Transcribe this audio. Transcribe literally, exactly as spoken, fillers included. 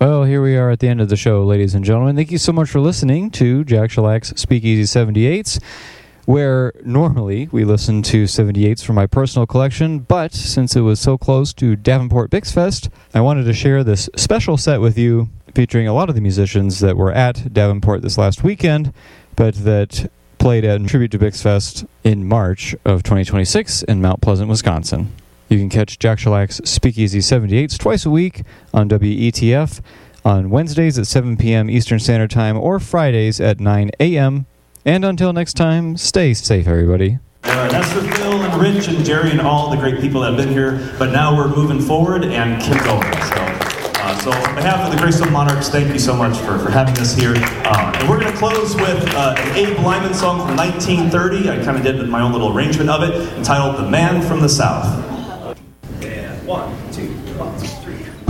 Well, here we are at the end of the show, ladies and gentlemen. Thank you so much for listening to Jack Shellack's Speakeasy seventy-eights, where normally we listen to seventy-eights from my personal collection, but since it was so close to Davenport Bix Fest, I wanted to share this special set with you featuring a lot of the musicians that were at Davenport this last weekend, but that played at Tribute to Bix Fest in March of twenty twenty-six in Mount Pleasant, Wisconsin. You can catch Jack Shellack's Speakeasy seventy-eights twice a week on W E T F on Wednesdays at seven p.m. Eastern Standard Time or Fridays at nine a.m. And until next time, stay safe, everybody. Uh, that's for Phil and Rich and Jerry and all the great people that have been here. But now we're moving forward and keep going. So, uh, so on behalf of the Graceful Monarchs, thank you so much for, for having us here. Uh, and we're going to close with uh, an Abe Lyman song from nineteen thirty. I kind of did my own little arrangement of it, entitled "The Man from the South." And one, two, one, two, three.